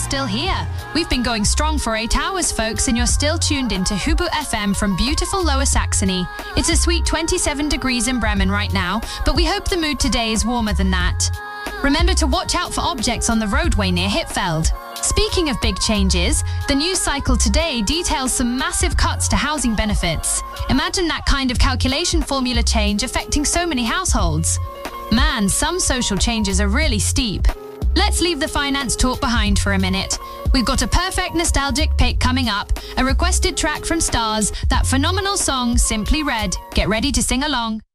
still here. We've been going strong for 8 hours, folks, and you're still tuned into Hubu FM from beautiful Lower Saxony. It's a sweet 27 degrees in Bremen right now, but we hope the mood today is warmer than that. Remember to watch out for objects on the roadway near Hippfeld. Speaking of big changes, the news cycle today details some massive cuts to housing benefits. Imagine that kind of calculation formula change affecting so many households. Man, some social changes are really steep. Let's leave the finance talk behind for a minute. We've got a perfect nostalgic pick coming up, a requested track from Stars, that phenomenal song, Simply Red. Get ready to sing along.